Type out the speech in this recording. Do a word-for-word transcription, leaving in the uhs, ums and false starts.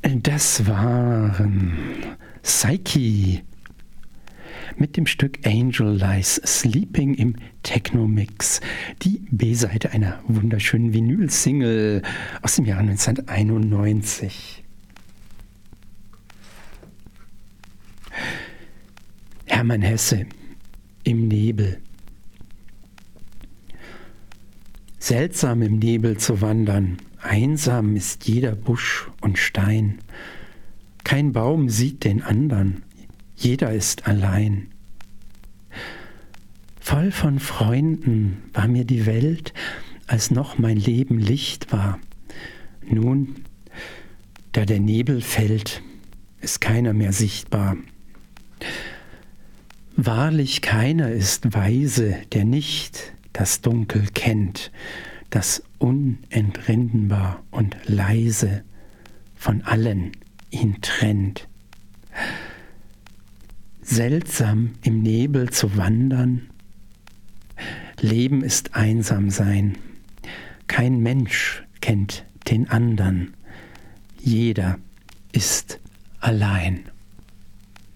Das waren Psyche mit dem Stück Angel Lies Sleeping im Techno-Mix. Die B-Seite einer wunderschönen Vinyl-Single aus dem Jahr neunzehnhunderteinundneunzig. Hermann Hesse im Nebel. Seltsam im Nebel zu wandern, einsam ist jeder Busch und Stein. Kein Baum sieht den andern, jeder ist allein. Voll von Freunden war mir die Welt, als noch mein Leben Licht war. Nun, da der Nebel fällt, ist keiner mehr sichtbar. Wahrlich keiner ist weise, der nicht das Dunkel kennt, das unentrinnbar und leise von allen ihn trennt. Seltsam im Nebel zu wandern, Leben ist einsam sein. Kein Mensch kennt den andern, jeder ist allein.